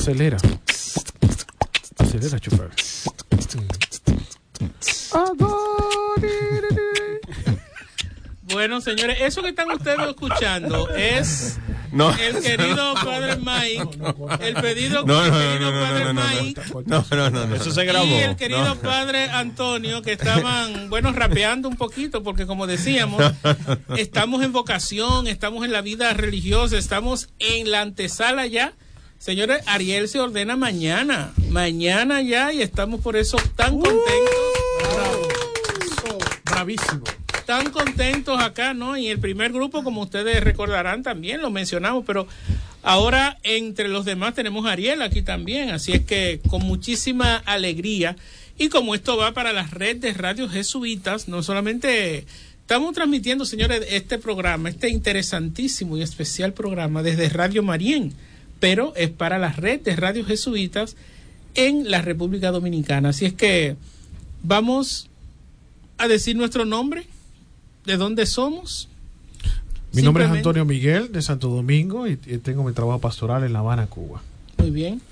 Acelera. Acelera, chofer. Bueno, señores, eso que están ustedes escuchando es el querido padre Mike, el querido padre Mike, eso se grabó. Y el querido padre Antonio, que estaban, bueno, rapeando un poquito, porque como decíamos, estamos en vocación, estamos en la vida religiosa, estamos en la antesala ya. Señores, Ariel se ordena mañana ya, y estamos por eso tan contentos. Bravísimo. Tan contentos acá, ¿no? Y el primer grupo, como ustedes recordarán, también lo mencionamos, pero ahora entre los demás tenemos a Ariel aquí también, así es que con muchísima alegría, y como esto va para la red de radios jesuitas, no solamente estamos transmitiendo, señores, este programa, este interesantísimo y especial programa desde Radio Marién, pero es para la red de radios jesuitas en la República Dominicana, así es que vamos a decir nuestro nombre. ¿De dónde somos? Mi nombre es Antonio Miguel, de Santo Domingo, y tengo mi trabajo pastoral en La Habana, Cuba. Muy bien.